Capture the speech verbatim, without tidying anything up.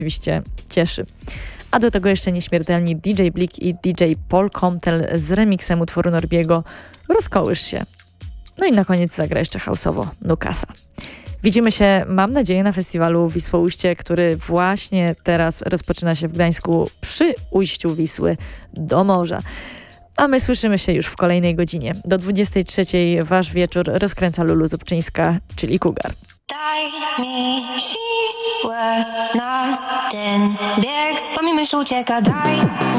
oczywiście cieszy. A do tego jeszcze nieśmiertelni D J Blik i D J Paul Comtel z remiksem utworu Norbiego Rozkołysz się. No i na koniec zagra jeszcze house'owo Nukasa. Widzimy się, mam nadzieję, na festiwalu Wisłoujście, który właśnie teraz rozpoczyna się w Gdańsku przy ujściu Wisły do morza. A my słyszymy się już w kolejnej godzinie. Do dwudziestej trzeciej wasz wieczór rozkręca Lulu Zupczyńska, czyli Cougar. Daj mi siłę na ten bieg, bo mi myśl ucieka. Daj